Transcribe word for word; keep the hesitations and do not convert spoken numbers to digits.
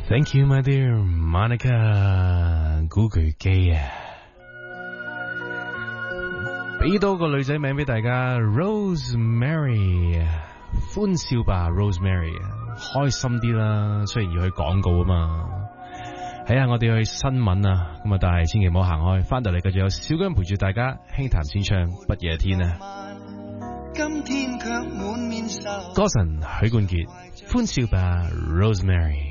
Thank you, my dear Monica 古巨基啊，俾多個女仔名俾大家 Rosemary， 歡笑吧 Rosemary， 開心啲啦，雖然要去廣告啊嘛。睇下我哋去新聞啊，咁啊但係千祈唔好行開，翻到嚟繼續有小姜陪住大家輕談淺唱不夜天啊。今天卻滿面愁，歌神許冠傑歡笑吧 Rosemary。